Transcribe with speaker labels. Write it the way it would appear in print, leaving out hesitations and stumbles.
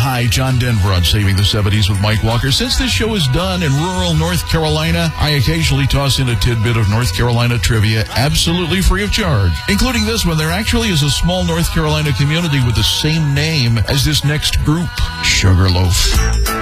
Speaker 1: Hi, John Denver on Saving the 70s with Mike Walker. Since this show is done in rural North Carolina, I occasionally toss in a tidbit of North Carolina trivia absolutely free of charge, including this one. There actually is a small North Carolina community with the same name as this next group, Sugarloaf.